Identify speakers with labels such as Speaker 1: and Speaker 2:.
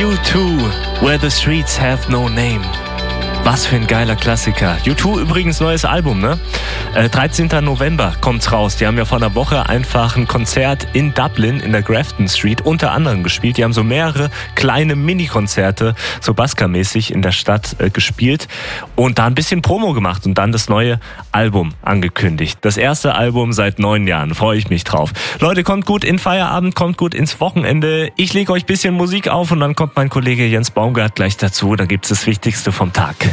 Speaker 1: U2, Where the Streets Have No Name. Was für ein geiler Klassiker. U2 übrigens neues Album, ne? 13. November kommt's raus. Die haben ja vor einer Woche einfach ein Konzert in Dublin in der Grafton Street unter anderem gespielt. Die haben so mehrere kleine Mini-Konzerte, so Busker-mäßig in der Stadt gespielt und da ein bisschen Promo gemacht und dann das neue Album angekündigt. Das erste Album seit 9 Jahren. Freue ich mich drauf. Leute, kommt gut in Feierabend, kommt gut ins Wochenende. Ich lege euch ein bisschen Musik auf und dann kommt mein Kollege Jens Baumgart gleich dazu. Da gibt's das Wichtigste vom Tag.